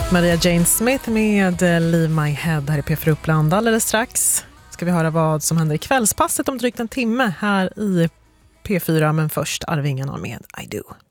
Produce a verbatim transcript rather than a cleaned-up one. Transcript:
Maria Jane Smith med Leave My Head här i P fyra Uppland. Alldeles strax ska vi höra vad som händer i kvällspasset om drygt en timme här i P fyra. Men först Arvingarna med I Do.